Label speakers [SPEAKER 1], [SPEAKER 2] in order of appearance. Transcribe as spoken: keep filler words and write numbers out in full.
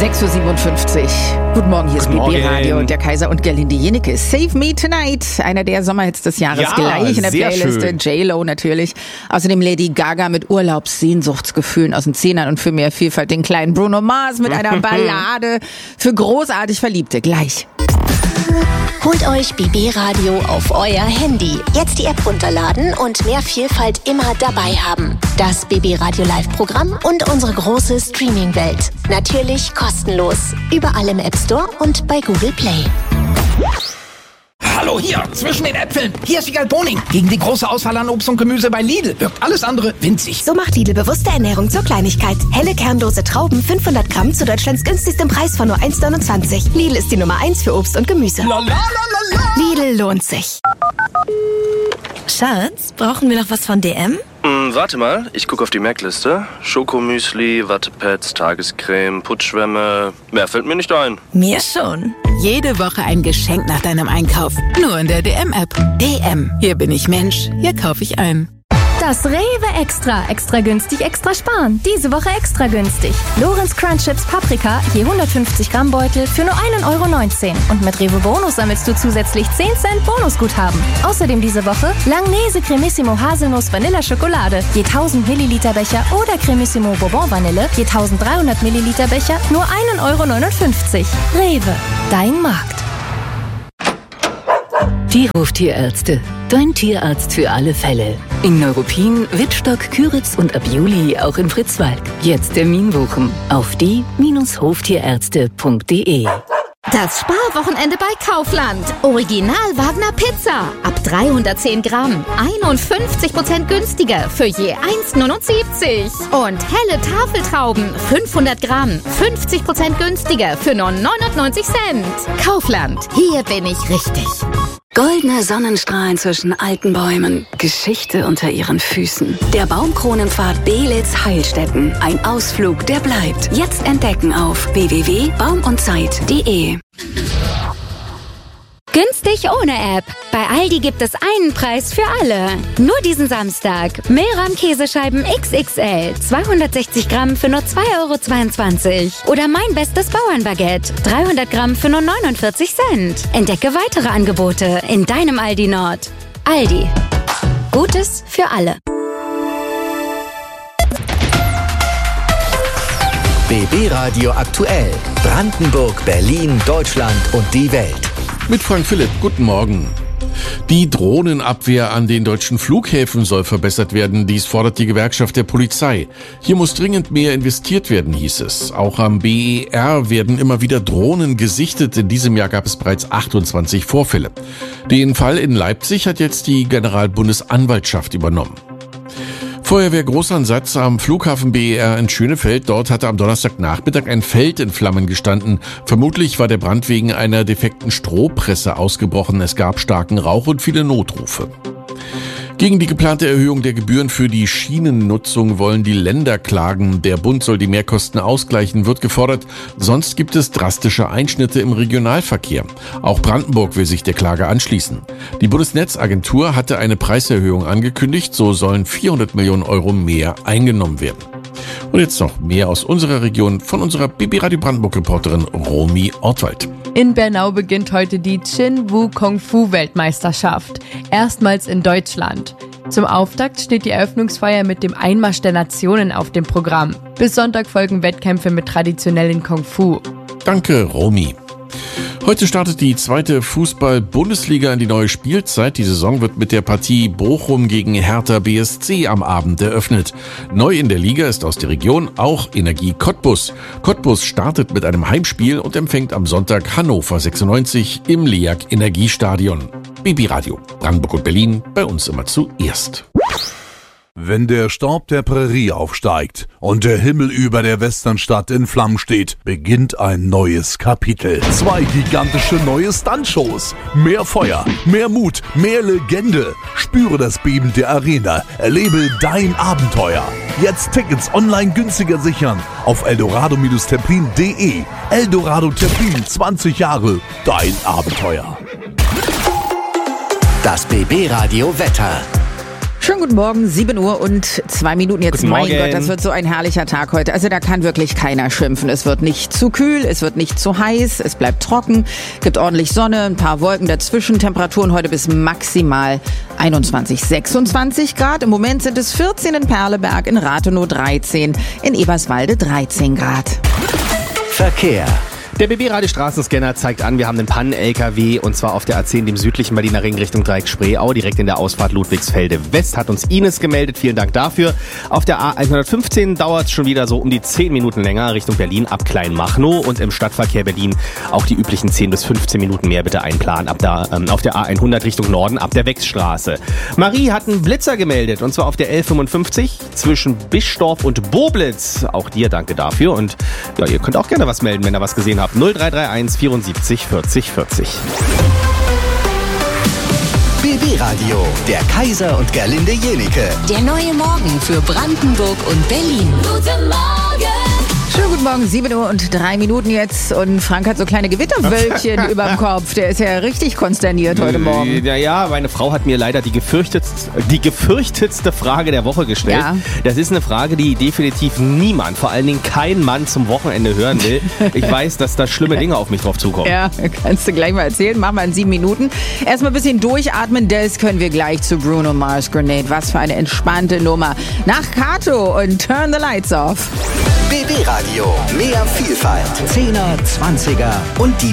[SPEAKER 1] sechs Uhr siebenundfünfzig. Guten Morgen, hier ist B B Radio und der Kaiser und Gerlinde Jenecke. Save Me Tonight, einer der Sommerhits des Jahres,
[SPEAKER 2] ja,
[SPEAKER 1] gleich in der Playliste.
[SPEAKER 2] Schön.
[SPEAKER 1] J-Lo natürlich. Außerdem Lady Gaga mit Urlaubssehnsuchtsgefühlen aus den Zehnern und für mehr Vielfalt den kleinen Bruno Mars mit einer Ballade für großartig Verliebte. Gleich.
[SPEAKER 3] Holt euch B B Radio auf euer Handy. Jetzt die App runterladen und mehr Vielfalt immer dabei haben. Das B B Radio Live-Programm und unsere große Streaming-Welt. Natürlich kostenlos. Überall im App Store und bei Google Play.
[SPEAKER 4] Hallo hier, zwischen den Äpfeln. Hier ist Wiegald Boning. Gegen die große Auswahl an Obst und Gemüse bei Lidl wirkt alles andere winzig.
[SPEAKER 5] So macht Lidl bewusste Ernährung zur Kleinigkeit. Helle kernlose Trauben, fünfhundert Gramm zu Deutschlands günstigstem Preis von nur eins neunundzwanzig. Lidl ist die Nummer eins für Obst und Gemüse.
[SPEAKER 4] La, la, la, la, la.
[SPEAKER 5] Lidl lohnt sich. Schatz, brauchen wir noch was von D M?
[SPEAKER 6] Hm, warte mal, ich gucke auf die Merkliste. Schokomüsli, Wattepads, Tagescreme, Putzschwämme. Mehr fällt mir nicht ein.
[SPEAKER 5] Mir schon.
[SPEAKER 7] Jede Woche ein Geschenk nach deinem Einkauf. Nur in der D M-App. D M. Hier bin ich Mensch. Hier kaufe ich ein.
[SPEAKER 8] Das Rewe Extra. Extra günstig, extra sparen. Diese Woche extra günstig. Lorenz Crunch Chips Paprika, je hundertfünfzig Gramm Beutel für nur ein Euro neunzehn. Und mit Rewe Bonus sammelst du zusätzlich zehn Cent Bonusguthaben. Außerdem diese Woche Langnese Cremissimo Haselnuss Vanilla Schokolade, je tausend Milliliter Becher oder Cremissimo Bourbon Vanille, je dreizehnhundert Milliliter Becher, nur ein Euro neunundfünfzig. Rewe, dein Markt.
[SPEAKER 9] Die Hoftierärzte. Dein Tierarzt für alle Fälle. In Neuruppin, Wittstock, Küritz und ab Juli auch in Fritzwalk. Jetzt Termin buchen auf die Hoftierärzte punkt de.
[SPEAKER 10] Das Sparwochenende bei Kaufland. Original Wagner Pizza. Ab dreihundertzehn Gramm. einundfünfzig Prozent günstiger für je eins neunundsiebzig. Und helle Tafeltrauben. fünfhundert Gramm. fünfzig Prozent günstiger für nur neunundneunzig Cent. Kaufland. Hier bin ich richtig.
[SPEAKER 9] Goldene Sonnenstrahlen zwischen alten Bäumen. Geschichte unter ihren Füßen. Der Baumkronenpfad Belitz Heilstätten. Ein Ausflug, der bleibt. Jetzt entdecken auf w w w punkt baum und zeit punkt de.
[SPEAKER 11] Günstig ohne App. Bei Aldi gibt es einen Preis für alle. Nur diesen Samstag. Mehlrahm Käsescheiben X X L. zweihundertsechzig Gramm für nur zwei Euro zweiundzwanzig. Oder mein bestes Bauernbaguette. dreihundert Gramm für nur neunundvierzig Cent. Entdecke weitere Angebote in deinem Aldi Nord. Aldi. Gutes für alle.
[SPEAKER 12] B B Radio aktuell. Brandenburg, Berlin, Deutschland und die Welt.
[SPEAKER 13] Mit Frank Philipp, guten Morgen. Die Drohnenabwehr an den deutschen Flughäfen soll verbessert werden. Dies fordert die Gewerkschaft der Polizei. Hier muss dringend mehr investiert werden, hieß es. Auch am B E R werden immer wieder Drohnen gesichtet. In diesem Jahr gab es bereits achtundzwanzig Vorfälle. Den Fall in Leipzig hat jetzt die Generalbundesanwaltschaft übernommen. Feuerwehr-Großansatz am Flughafen B E R in Schönefeld. Dort hatte am Donnerstagnachmittag ein Feld in Flammen gestanden. Vermutlich war der Brand wegen einer defekten Strohpresse ausgebrochen. Es gab starken Rauch und viele Notrufe. Gegen die geplante Erhöhung der Gebühren für die Schienennutzung wollen die Länder klagen. Der Bund soll die Mehrkosten ausgleichen, wird gefordert. Sonst gibt es drastische Einschnitte im Regionalverkehr. Auch Brandenburg will sich der Klage anschließen. Die Bundesnetzagentur hatte eine Preiserhöhung angekündigt. So sollen vierhundert Millionen Euro mehr eingenommen werden. Und jetzt noch mehr aus unserer Region von unserer B B Radio Brandenburg-Reporterin Romy Ortwald.
[SPEAKER 14] In Bernau beginnt heute die Chin-Woo Kung-Fu-Weltmeisterschaft. Erstmals in Deutschland. Zum Auftakt steht die Eröffnungsfeier mit dem Einmarsch der Nationen auf dem Programm. Bis Sonntag folgen Wettkämpfe mit traditionellen Kung-Fu.
[SPEAKER 13] Danke, Romy. Heute startet die zweite Fußball-Bundesliga in die neue Spielzeit. Die Saison wird mit der Partie Bochum gegen Hertha B S C am Abend eröffnet. Neu in der Liga ist aus der Region auch Energie Cottbus. Cottbus startet mit einem Heimspiel und empfängt am Sonntag Hannover sechsundneunzig im LEAG Energiestadion. B B Radio, Brandenburg und Berlin, bei uns immer zuerst.
[SPEAKER 15] Wenn der Staub der Prärie aufsteigt und der Himmel über der Westernstadt in Flammen steht, beginnt ein neues Kapitel. Zwei gigantische neue Stuntshows. Mehr Feuer, mehr Mut, mehr Legende. Spüre das Beben der Arena. Erlebe dein Abenteuer. Jetzt Tickets online günstiger sichern auf eldorado Templin punkt de. Eldorado Templin, zwanzig Jahre, dein Abenteuer.
[SPEAKER 12] Das B B Radio Wetter.
[SPEAKER 1] Schönen guten Morgen, sieben Uhr und zwei Minuten jetzt.
[SPEAKER 2] Guten
[SPEAKER 1] Mein
[SPEAKER 2] Morgen.
[SPEAKER 1] Gott, das wird so ein herrlicher Tag heute. Also da kann wirklich keiner schimpfen. Es wird nicht zu kühl, es wird nicht zu heiß, es bleibt trocken, gibt ordentlich Sonne, ein paar Wolken dazwischen. Temperaturen heute bis maximal einundzwanzig, sechsundzwanzig Grad. Im Moment sind es vierzehn in Perleberg, in Rathenow dreizehn, in Eberswalde dreizehn Grad.
[SPEAKER 12] Verkehr.
[SPEAKER 2] Der B B-Radio-Straßenscanner zeigt an, wir haben einen Pannen-L K W und zwar auf der A zehn, dem südlichen Berliner Ring Richtung Dreieck-Spreeau, direkt in der Ausfahrt Ludwigsfelde West, hat uns Ines gemeldet, vielen Dank dafür. Auf der A hundertfünfzehn dauert es schon wieder so um die zehn Minuten länger Richtung Berlin ab Kleinmachnow und im Stadtverkehr Berlin auch die üblichen zehn bis fünfzehn Minuten mehr bitte einplanen ab da, ähm, auf der A hundert Richtung Norden ab der Wechsstraße. Marie hat einen Blitzer gemeldet und zwar auf der L fünfundfünfzig zwischen Bischdorf und Boblitz. Auch dir danke dafür und ja, ihr könnt auch gerne was melden, wenn ihr was gesehen habt. null drei drei eins vierundsiebzig vierzig vierzig.
[SPEAKER 12] B B-Radio, der Kaiser und Gerlinde Jenike.
[SPEAKER 3] Der neue Morgen für Brandenburg und Berlin. Guten Morgen!
[SPEAKER 1] Schönen guten Morgen, sieben Uhr und drei Minuten jetzt und Frank hat so kleine Gewitterwölkchen überm Kopf. Der ist ja richtig konsterniert heute Morgen.
[SPEAKER 2] Naja, meine Frau hat mir leider die gefürchtetste, die gefürchtetste Frage der Woche gestellt.
[SPEAKER 1] Ja.
[SPEAKER 2] Das ist eine Frage, die definitiv niemand, vor allen Dingen kein Mann zum Wochenende hören will. Ich weiß, dass da schlimme Dinge auf mich drauf zukommen.
[SPEAKER 1] Ja, kannst du gleich mal erzählen. Machen wir in sieben Minuten. Erstmal ein bisschen durchatmen, das können wir gleich zu Bruno Mars Grenade. Was für eine entspannte Nummer. Nach Kato und Turn the Lights Off.
[SPEAKER 12] B B-Radio, mehr Vielfalt. Zehner, Zwanziger und die